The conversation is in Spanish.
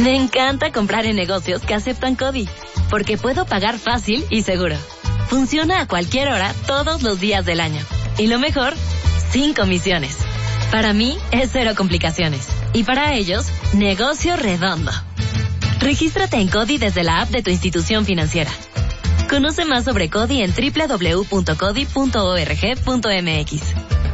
Me encanta comprar en negocios que aceptan CODI, porque puedo pagar fácil y seguro. Funciona a cualquier hora, todos los días del año. Y lo mejor, sin comisiones. Para mí, es cero complicaciones. Y para ellos, negocio redondo. Regístrate en CODI desde la app de tu institución financiera. Conoce más sobre CODI en www.codi.org.mx.